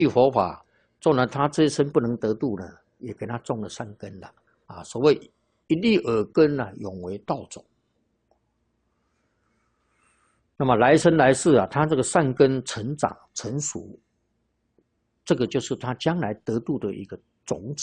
一佛法，纵然他这一生不能得度呢，也给他种了善根了啊。所谓一粒耳根啊，永为道种。那么来生来世啊，他这个善根成长成熟，这个就是他将来得度的一个种子。